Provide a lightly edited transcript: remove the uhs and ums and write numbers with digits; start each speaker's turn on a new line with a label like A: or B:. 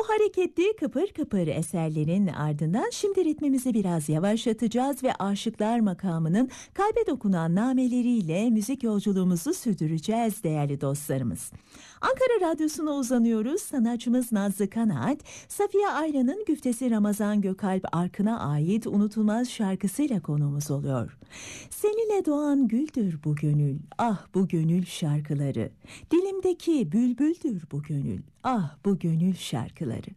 A: hareketli kıpır kıpır eserlerin ardından şimdi ritmimizi biraz yavaşlatacağız ve Aşıklar makamının kalbe dokunan nameleriyle müzik yolculuğumuzu sürdüreceğiz değerli dostlarımız. Ankara Radyosu'na uzanıyoruz. Sanatçımız Nazlı Kanaat, Safiye Ayran'ın güftesi Ramazan Gökalp Arkın'a ait unutulmaz şarkısıyla konuğumuz oluyor. Seninle doğan güldür bu gönül, ah bu gönül şarkıları. Dilimdeki bülbüldür bu gönül, ah bu gönül şarkıları.